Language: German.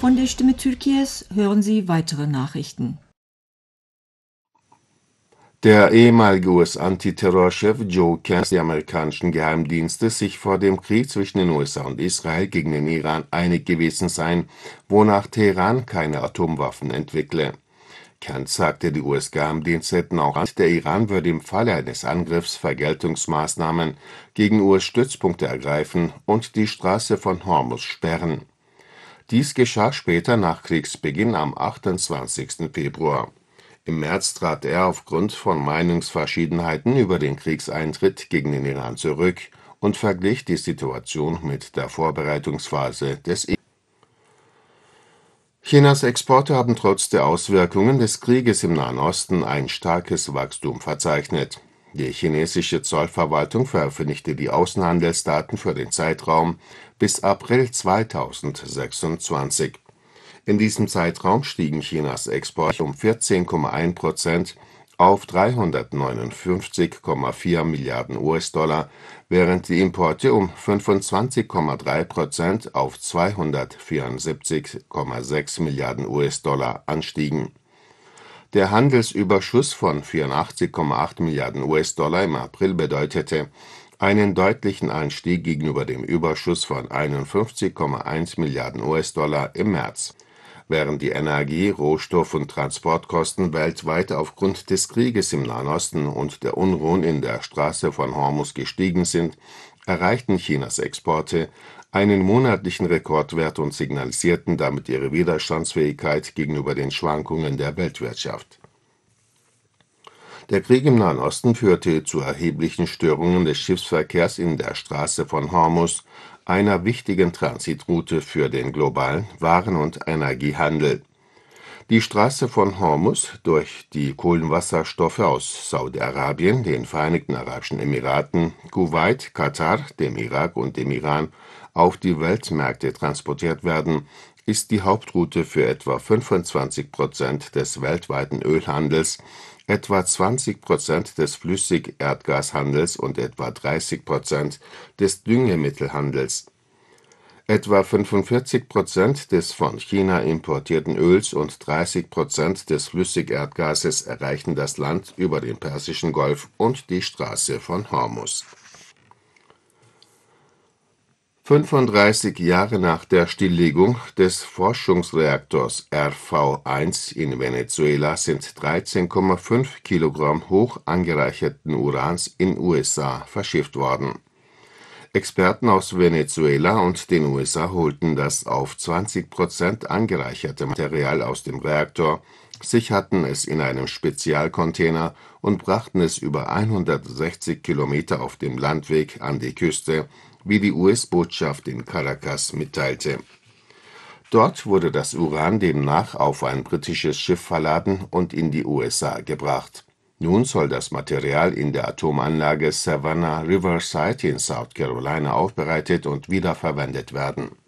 Von der Stimme Türkiye's hören Sie weitere Nachrichten. Der ehemalige US-Antiterrorchef Joe Kent des amerikanischen Geheimdienstes sich vor dem Krieg zwischen den USA und Israel gegen den Iran einig gewesen sein, wonach Teheran keine Atomwaffen entwickle. Kent sagte, die US-Geheimdienste hätten auch Angst, der Iran würde im Falle eines Angriffs Vergeltungsmaßnahmen gegen US-Stützpunkte ergreifen und die Straße von Hormuz sperren. Dies geschah später nach Kriegsbeginn am 28. Februar. Im März trat er aufgrund von Meinungsverschiedenheiten über den Kriegseintritt gegen den Iran zurück und verglich die Situation mit der Vorbereitungsphase des Chinas Exporte haben trotz der Auswirkungen des Krieges im Nahen Osten ein starkes Wachstum verzeichnet. Die chinesische Zollverwaltung veröffentlichte die Außenhandelsdaten für den Zeitraum bis April 2026. In diesem Zeitraum stiegen Chinas Exporte um 14,1% auf 359,4 Milliarden US-Dollar, während die Importe um 25,3% auf 274,6 Milliarden US-Dollar anstiegen. Der Handelsüberschuss von 84,8 Milliarden US-Dollar im April bedeutete einen deutlichen Anstieg gegenüber dem Überschuss von 51,1 Milliarden US-Dollar im März. Während die Energie-, Rohstoff- und Transportkosten weltweit aufgrund des Krieges im Nahen Osten und der Unruhen in der Straße von Hormuz gestiegen sind, erreichten Chinas Exporte einen monatlichen Rekordwert und signalisierten damit ihre Widerstandsfähigkeit gegenüber den Schwankungen der Weltwirtschaft. Der Krieg im Nahen Osten führte zu erheblichen Störungen des Schiffsverkehrs in der Straße von Hormuz, einer wichtigen Transitroute für den globalen Waren- und Energiehandel. Die Straße von Hormuz, durch die Kohlenwasserstoffe aus Saudi-Arabien, den Vereinigten Arabischen Emiraten, Kuwait, Katar, dem Irak und dem Iran auf die Weltmärkte transportiert werden, ist die Hauptroute für etwa 25% des weltweiten Ölhandels, etwa 20% des Flüssigerdgashandels und etwa 30% des Düngemittelhandels. Etwa 45% des von China importierten Öls und 30% des Flüssigerdgases erreichen das Land über den Persischen Golf und die Straße von Hormuz. 35 Jahre nach der Stilllegung des Forschungsreaktors RV-1 in Venezuela sind 13,5 Kilogramm hoch angereicherten Urans in USA verschifft worden. Experten aus Venezuela und den USA holten das auf 20% angereicherte Material aus dem Reaktor, sicherten es in einem Spezialcontainer und brachten es über 160 Kilometer auf dem Landweg an die Küste, wie die US-Botschaft in Caracas mitteilte. Dort wurde das Uran demnach auf ein britisches Schiff verladen und in die USA gebracht. Nun soll das Material in der Atomanlage Savannah Riverside in South Carolina aufbereitet und wiederverwendet werden